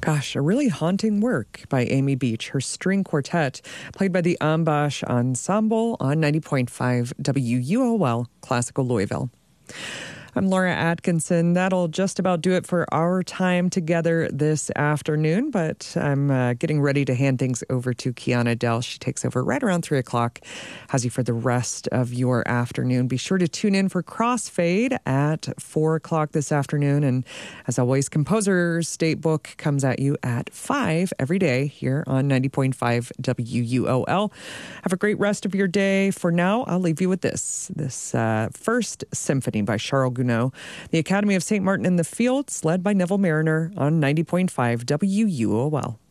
Gosh, a really haunting work by Amy Beach, her string quartet, played by the Ambash Ensemble on 90.5 WUOL, Classical Louisville. I'm Laura Atkinson. That'll just about do it for our time together this afternoon, but I'm getting ready to hand things over to Kiana Dell. She takes over right around 3 o'clock, has you for the rest of your afternoon. Be sure to tune in for Crossfade at 4 o'clock this afternoon. And as always, Composer's State Book comes at you at 5 every day here on 90.5 WUOL. Have a great rest of your day. For now, I'll leave you with this First Symphony by Charles Gounod. The Academy of St. Martin in the Fields, led by Neville Mariner on 90.5 WUOL.